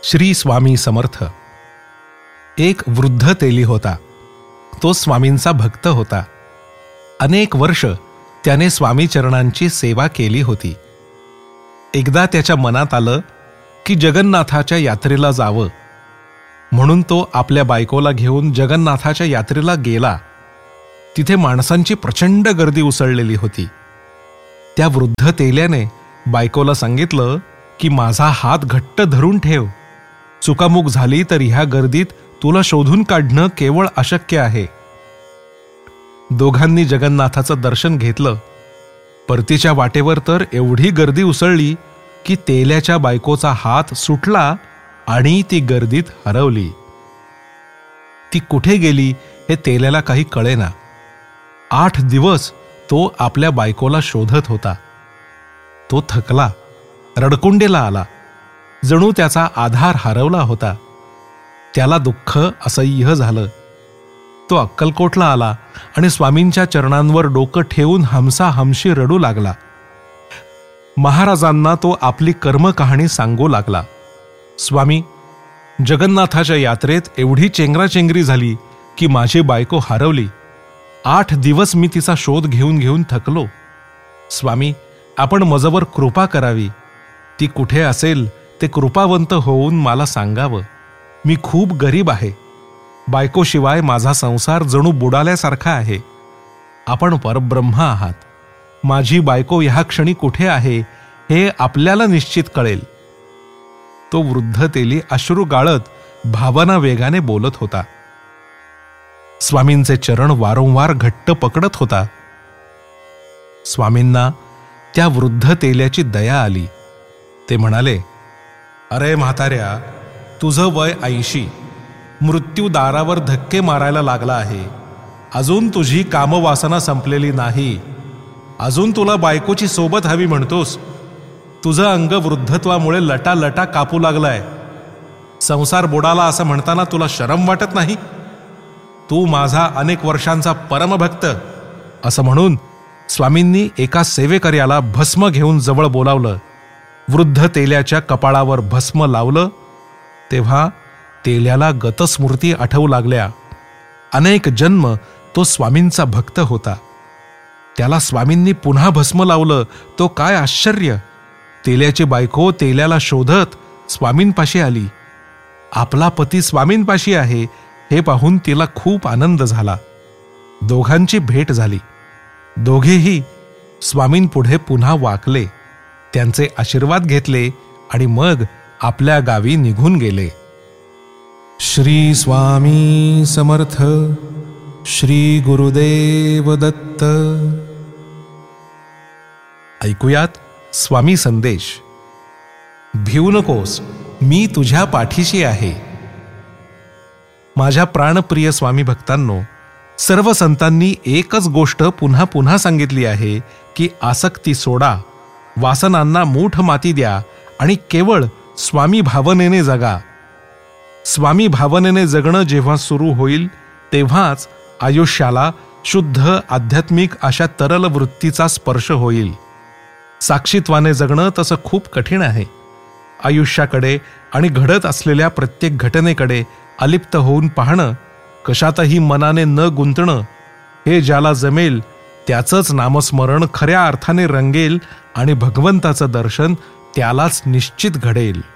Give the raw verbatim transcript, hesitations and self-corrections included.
श्री स्वामी समर्थ. एक वृद्ध तेली होता. तो स्वामींचा भक्त होता. अनेक वर्ष त्याने स्वामी चरणांची सेवा केली होती. एकदा त्याच्या मनात आलं की जगन्नाथाच्या यात्रेला जावं, म्हणून तो आपल्या बायकोला घेऊन जगन्नाथाच्या यात्रेला गेला. तिथे माणसांची प्रचंड गर्दी उसळलेली होती. त्या वृद्ध तेल्याने बायकोला सांगितलं की माझा हात घट्ट धरून ठेव, चुकामुक झाली तर ह्या गर्दीत तुला शोधून काढणं केवळ अशक्य आहे. दोघांनी जगन्नाथाचं दर्शन घेतलं. परतीच्या वाटेवर तर एवढी गर्दी उसळली की तेल्याच्या बायकोचा हात सुटला आणि ती गर्दीत हरवली. ती कुठे गेली हे तेल्याला काही कळेना. आठ दिवस तो आपल्या बायकोला शोधत होता. तो थकला, रडकुंडेला आला. जणू त्याचा आधार हरवला होता. त्याला दुःख असह्य झालं. तो अक्कलकोटला आला आणि स्वामींच्या चरणांवर डोकं ठेवून हमसा हमशी रडू लागला. महाराजांना तो आपली कर्म कहाणी सांगू लागला. स्वामी, जगन्नाथाच्या यात्रेत एवढी चेंगराचेंगरी झाली की माझी बायको हरवली. आठ दिवस मी तिचा शोध घेऊन घेऊन थकलो. स्वामी, आपण मजवर कृपा करावी. ती कुठे असेल ते कृपावंत होऊन मला सांगावं. मी खूप गरीब आहे. बायकोशिवाय माझा संसार जणू बुडाल्यासारखा आहे. आपण परब्रह्म आहात. माझी बायको ह्या क्षणी कुठे आहे हे आपल्याला निश्चित कळेल. तो वृद्ध तेली अश्रू गाळत भावना वेगाने बोलत होता. स्वामींचे चरण वारंवार घट्ट पकडत होता. स्वामींना त्या वृद्ध तेल्याची दया आली. ते म्हणाले, अरे म्हाताऱ्या, तुझं वय ऐंशी, मृत्यू दारावर धक्के मारायला लागला आहे. अजून तुझी कामवासना संपलेली नाही. अजून तुला बायकोची सोबत हवी म्हणतोस. तुझं अंग वृद्धत्वामुळे लटालटा कापू लागलाय. संसार बुडाला असं म्हणताना तुला शरम वाटत नाही? तू माझा अनेक वर्षांचा परमभक्त. असं म्हणून स्वामींनी एका सेवेकर्याला भस्म घेऊन जवळ बोलावलं. वृद्ध तेल्याच्या कपाळावर भस्म लावलं तेव्हा तेल्याला गतस्मृती आठवू लागल्या. अनेक जन्म तो स्वामींचा भक्त होता. त्याला स्वामींनी पुन्हा भस्म लावलं. तो काय आश्चर्य! तेल्याची बायको तेल्याला शोधत स्वामींपाशी आली. आपला पती स्वामींपाशी आहे हे पाहून तिला खूप आनंद झाला. दोघांची भेट झाली. दोघेही स्वामींपुढे पुन्हा वाकले, त्यांचे आशीर्वाद घेतले आणि मग आपल्या गावी निघून गेले. श्री स्वामी समर्थ. श्री गुरुदेव दत्त. ऐकूयात स्वामी संदेश. भिवू नकोस, मी तुझ्या पाठीशी आहे. माझ्या प्राणप्रिय स्वामी भक्तांनो, सर्व संतांनी एकच गोष्ट पुन्हा पुन्हा सांगितली आहे की आसक्ती सोडा, वासनांना मूठ माती द्या आणि केवळ स्वामी भावनेने जगा. स्वामी भावनेने जगणं जेव्हा सुरू होईल तेव्हाच आयुष्याला शुद्ध आध्यात्मिक अशा तरल वृत्तीचा स्पर्श होईल. साक्षीत्वाने जगणं तसं खूप कठीण आहे. आयुष्याकडे आणि घडत असलेल्या प्रत्येक घटनेकडे अलिप्त होऊन पाहणं, कशातही मनाने न गुंतणं, हे ज्याला जमेल त्याचंच नामस्मरण खऱ्या अर्थाने रंगेल आणि भगवंताचं दर्शन त्यालाच निश्चित घडेल.